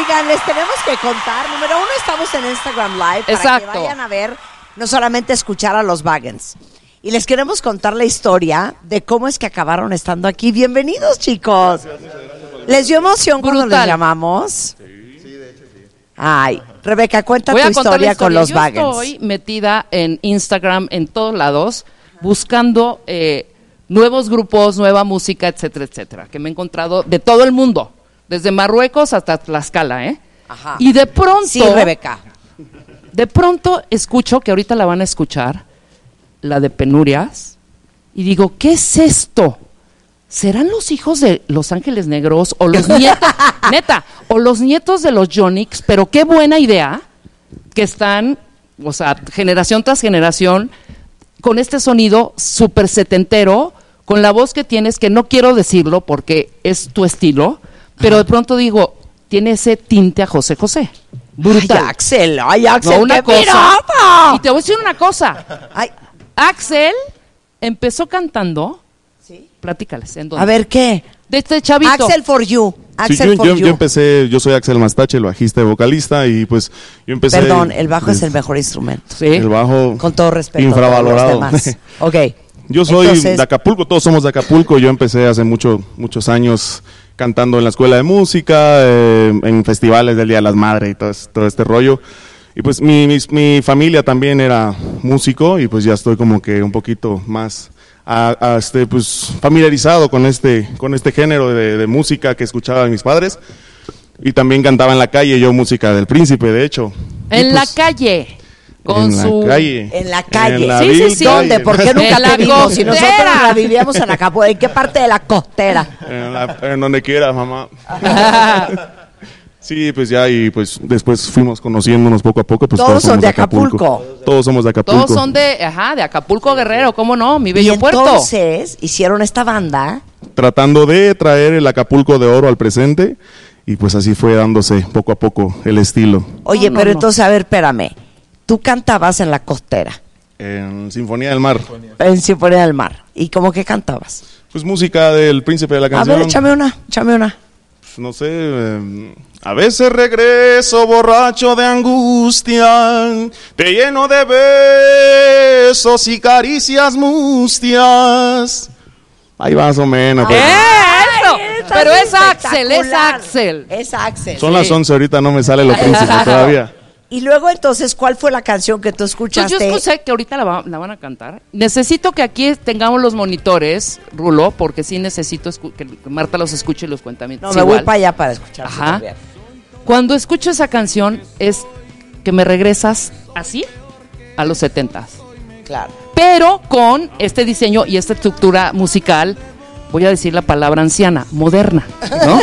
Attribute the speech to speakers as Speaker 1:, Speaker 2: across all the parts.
Speaker 1: Oigan, les tenemos que contar. Número uno, estamos en Instagram Live para
Speaker 2: Exacto.
Speaker 1: que vayan a ver, no solamente escuchar a los Vagans. Y les queremos contar la historia de cómo es que acabaron estando aquí. Bienvenidos, chicos. ¿Les dio emoción cuando les llamamos? Sí, de hecho sí. Ay, Rebeca, cuenta tu historia con los Vagans.
Speaker 2: Yo estoy metida en Instagram, en todos lados, buscando nuevos grupos, nueva música, etcétera, etcétera, que me he encontrado de todo el mundo, desde Marruecos hasta Tlaxcala, ¿eh?
Speaker 1: Ajá.
Speaker 2: Y de pronto...
Speaker 1: Sí, Rebeca.
Speaker 2: De pronto escucho, que ahorita la van a escuchar, la de Penurias, y digo, ¿qué es esto? ¿Serán los hijos de Los Ángeles Negros o los nietos, neta, o los nietos de los Yonix? Pero qué buena idea que están, o sea, generación tras generación, con este sonido súper setentero, con la voz que tienes, que no quiero decirlo porque es tu estilo, pero de pronto digo, tiene ese tinte a José José. Brutal.
Speaker 1: Ay, Axel,
Speaker 2: No, una
Speaker 1: qué
Speaker 2: cosa.
Speaker 1: pirata.
Speaker 2: Y te voy a decir una cosa.
Speaker 1: Ay,
Speaker 2: Axel empezó cantando.
Speaker 1: ¿sí?
Speaker 2: Platícales, ¿en dónde?
Speaker 1: A ver, ¿qué?
Speaker 2: De este chavito.
Speaker 1: Axel for you.
Speaker 3: Sí,
Speaker 1: Axel for you.
Speaker 3: yo empecé, yo soy Axel Mastache, el bajista y vocalista, y pues yo empecé...
Speaker 1: Perdón, el bajo es el mejor instrumento.
Speaker 2: Sí.
Speaker 3: El bajo
Speaker 1: Con todo respeto.
Speaker 3: infravalorado.
Speaker 1: A todos los demás. Ok.
Speaker 3: Yo soy
Speaker 1: Entonces,
Speaker 3: de Acapulco, todos somos de Acapulco. Yo empecé hace muchos años cantando en la escuela de música, en festivales del Día de las Madres y todo este rollo. Y pues mi familia también era músico, y pues ya estoy como que un poquito más pues familiarizado con este género de música que escuchaban mis padres. Y también cantaba en la calle, yo música del Príncipe, de hecho.
Speaker 2: En
Speaker 3: Y,
Speaker 2: la
Speaker 3: pues,
Speaker 2: calle. Con
Speaker 3: en
Speaker 2: su...
Speaker 3: la calle.
Speaker 1: En la calle.
Speaker 3: En la
Speaker 2: Sí,
Speaker 3: vil
Speaker 2: sí.
Speaker 1: ¿Dónde?
Speaker 3: calle.
Speaker 1: ¿Por qué nunca
Speaker 2: En la
Speaker 1: te vimos? Si nosotros
Speaker 2: costera.
Speaker 1: la vivíamos en Acapulco. ¿En qué parte de la costera?
Speaker 3: En donde quiera, mamá. Sí, pues ya, y pues después fuimos conociéndonos poco a poco. Pues
Speaker 1: Todos son
Speaker 3: somos
Speaker 1: de Acapulco.
Speaker 3: Todos somos de Acapulco.
Speaker 2: Todos son de Acapulco Guerrero, ¿cómo no? Mi
Speaker 1: Y
Speaker 2: bello puerto.
Speaker 1: entonces hicieron esta banda.
Speaker 3: Tratando de traer el Acapulco de oro al presente, y pues así fue dándose poco a poco el estilo.
Speaker 1: Oye,
Speaker 2: No,
Speaker 1: pero
Speaker 2: no.
Speaker 1: entonces, a ver, espérame. Tú cantabas en la costera,
Speaker 3: En Sinfonía del Mar.
Speaker 1: en Sinfonía del Mar. ¿Y cómo que cantabas?
Speaker 3: Pues música del Príncipe de la
Speaker 1: A
Speaker 3: Canción.
Speaker 1: ver, échame una.
Speaker 3: Pues, no sé, a veces regreso borracho de angustia, te lleno de besos y caricias mustias. Ahí más o menos. pues.
Speaker 2: ¡Eso!
Speaker 1: Está
Speaker 2: Pero es Axel, es
Speaker 1: espectacular.
Speaker 2: Axel.
Speaker 1: Es Axel.
Speaker 3: Son las 11 ahorita, no me sale lo Príncipe todavía.
Speaker 1: Y luego entonces, ¿cuál fue la canción que tú
Speaker 2: Pues
Speaker 1: escuchaste?
Speaker 2: yo escuché que ahorita la van a cantar. Necesito que aquí tengamos los monitores, Rulo, porque sí necesito que Marta los escuche y los cuenta.
Speaker 1: No, me voy para allá para escuchar.
Speaker 2: Ajá. Cuando escucho esa canción es que me regresas así a los 70s.
Speaker 1: Claro.
Speaker 2: Pero con este diseño y esta estructura musical, voy a decir la palabra anciana, moderna, ¿no?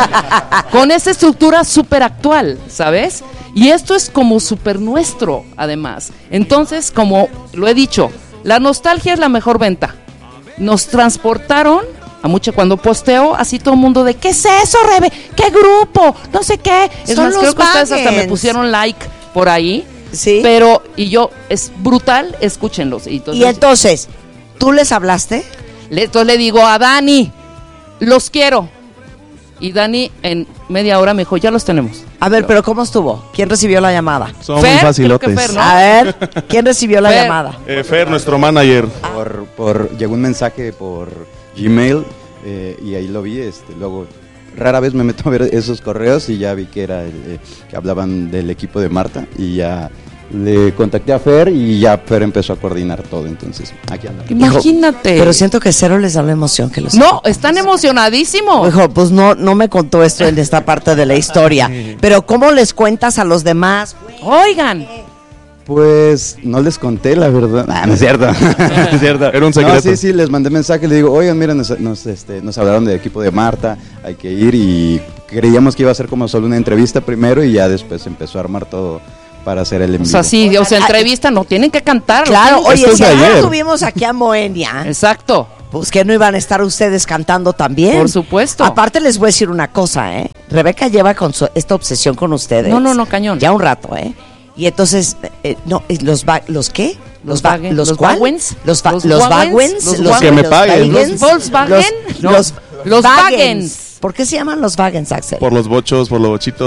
Speaker 2: Con esta estructura súper actual, ¿sabes? Y esto es como súper nuestro, además. Entonces, como lo he dicho, la nostalgia es la mejor venta. Nos transportaron a mucho, cuando posteo, así todo el mundo de, ¿qué es eso, Rebe? ¿Qué grupo? No sé qué. Es
Speaker 1: Son
Speaker 2: más,
Speaker 1: los
Speaker 2: creo que ustedes hasta me
Speaker 1: Vagans.
Speaker 2: pusieron like por ahí.
Speaker 1: Sí.
Speaker 2: Pero, y yo, es brutal, escúchenlos. Y
Speaker 1: Y entonces, ¿tú les hablaste?
Speaker 2: entonces le digo a Dani, los quiero. Y Dani en media hora me dijo, ya los tenemos.
Speaker 1: A ver, pero ¿cómo estuvo? ¿Quién recibió la llamada?
Speaker 3: Son
Speaker 2: Fer,
Speaker 3: muy
Speaker 2: creo
Speaker 3: facilotes.
Speaker 2: que Fer, ¿no?
Speaker 1: A ver, ¿quién recibió la
Speaker 2: Fer.
Speaker 1: llamada?
Speaker 3: Fer, nuestro manager.
Speaker 4: Llegó un mensaje por Gmail y ahí lo vi. Luego, rara vez me meto a ver esos correos y ya vi que era que hablaban del equipo de Marta, y ya le contacté a Fer y ya Fer empezó a coordinar todo. Entonces, aquí andamos.
Speaker 2: Imagínate.
Speaker 1: Pero siento que cero les da la emoción que los...
Speaker 2: No, están emocionadísimos.
Speaker 1: Dijo, pues no me contó esto en esta parte de la historia. Pero ¿cómo les cuentas a los demás?
Speaker 2: Oigan,
Speaker 4: Pues no les conté la verdad. No es cierto. No es cierto.
Speaker 3: Era un secreto.
Speaker 4: No, sí, les mandé mensaje, le digo, oigan, miren, nos hablaron del equipo de Marta, hay que ir, y creíamos que iba a ser como solo una entrevista primero y ya después empezó a armar todo para hacer el en
Speaker 2: o
Speaker 4: vivo.
Speaker 2: sea, sí, o sea, entrevista, no tienen que cantar.
Speaker 1: Claro,
Speaker 2: tienen que-
Speaker 1: oye,
Speaker 3: Esto es
Speaker 1: si
Speaker 3: de
Speaker 1: ayer
Speaker 3: ayer.
Speaker 1: tuvimos aquí a Moenia,
Speaker 2: Exacto,
Speaker 1: pues que no iban a estar ustedes cantando también.
Speaker 2: por supuesto.
Speaker 1: Aparte les voy a decir una cosa, ¿eh? Rebeca lleva con esta obsesión con ustedes.
Speaker 2: No, cañón.
Speaker 1: Ya un rato, ¿eh? Y entonces, ¿los qué?
Speaker 2: Los Vagans.
Speaker 1: ¿Los
Speaker 2: Los
Speaker 1: cuál?
Speaker 2: Vagans.
Speaker 1: Los
Speaker 2: Los
Speaker 1: Vagans.
Speaker 2: Vagans.
Speaker 1: Los
Speaker 3: Que me paguen.
Speaker 1: Vagans.
Speaker 2: Volkswagen.
Speaker 1: Los
Speaker 2: Los
Speaker 1: Vagans.
Speaker 2: Vagans.
Speaker 1: ¿Por qué se llaman los Vagans, Axel?
Speaker 3: Por los bochos, por los bochitos.